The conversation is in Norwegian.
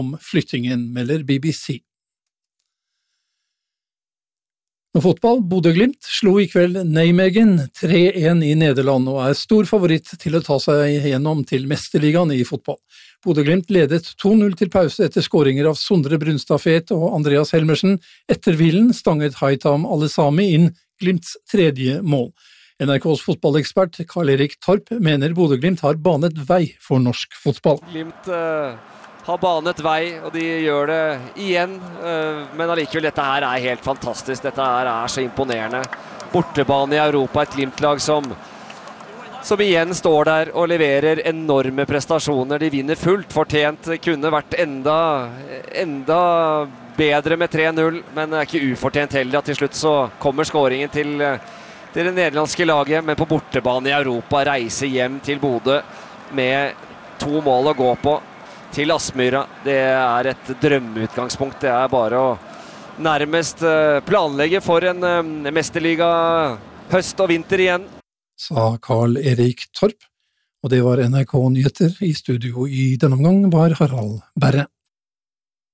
om flyttingen, melder BBC. Med fotball, Bodø/Glimt slo I kveld Nijmegen 3-1 I Nederland og stor favoritt til å ta seg gjennom til mesterligaen I fotball. Bodø/Glimt ledet 2-0 til pause etter skåringer av Sondre Brunstad-Fet og Andreas Helmersen. Etter hvilen stanget Haitham Alesami inn Glimts tredje mål. NRKs fotballekspert Karl-Erik Torp mener Bodø/Glimt har banet vei for norsk fotball. Glimt har banet vei, og de gjør det igjen, men allikevel dette her helt fantastisk, dette her så imponerende. Bortebane I Europa, et Glimt-lag som igjen står der og leverer enorme prestasjoner. De vinner fullt fortjent, kunne vært enda bedre med 3-0, men det ikke ufortjent heller at til slutt så kommer skåringen til det nederlandske laget, men på bortebane I Europa reiser hjem til Bodø med 2 mål å gå på. Til Aspmyra. Det et drømmeutgangspunkt. Det bare å nærmest planlegge for en mesterliga høst og vinter igjen. Sa Karl-Erik Torp, og det var NRK Nyheter. I studio I denne omgang var Harald Berre.